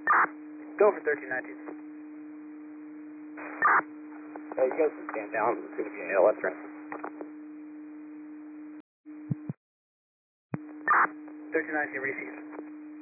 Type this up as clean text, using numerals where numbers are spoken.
Go for 1319. You guys can stand down. It's going to be an ALS run. 1319 received.